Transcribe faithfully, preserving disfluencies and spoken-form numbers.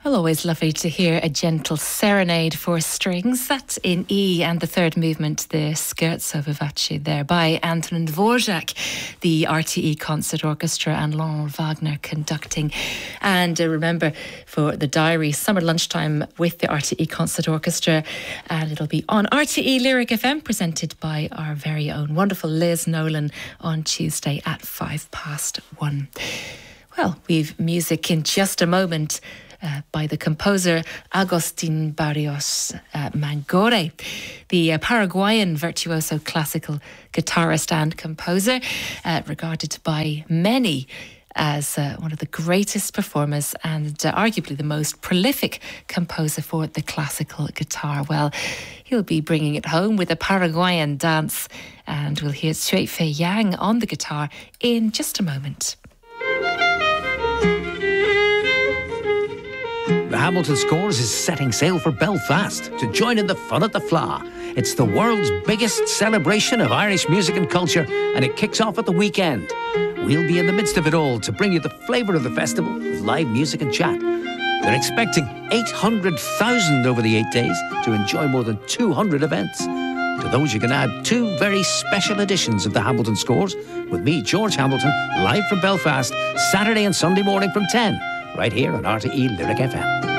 Well, always lovely to hear a gentle serenade for strings. That's in E, and the third movement, the Scherzo Vivace, there by Antonin Dvorak, the R T E Concert Orchestra, and Laurent Wagner conducting. And uh, remember, for the diary, summer lunchtime with the R T E Concert Orchestra, and it'll be on R T E Lyric F M, presented by our very own wonderful Liz Nolan on Tuesday at five past one. Well, we've music in just a moment. Uh, by the composer Agustin Barrios uh, Mangore, the uh, Paraguayan virtuoso classical guitarist and composer, uh, regarded by many as uh, one of the greatest performers and uh, arguably the most prolific composer for the classical guitar. Well, he'll be bringing it home with a Paraguayan dance, and we'll hear Shui Fei Yang on the guitar in just a moment. The Hamilton Scores is setting sail for Belfast to join in the fun at the Fleadh. It's the world's biggest celebration of Irish music and culture, and it kicks off at the weekend. We'll be in the midst of it all to bring you the flavour of the festival with live music and chat. They're expecting eight hundred thousand over the eight days to enjoy more than two hundred events. To those you can add two very special editions of the Hamilton Scores with me, George Hamilton, live from Belfast, Saturday and Sunday morning from ten. Right here on R T E Lyric F M.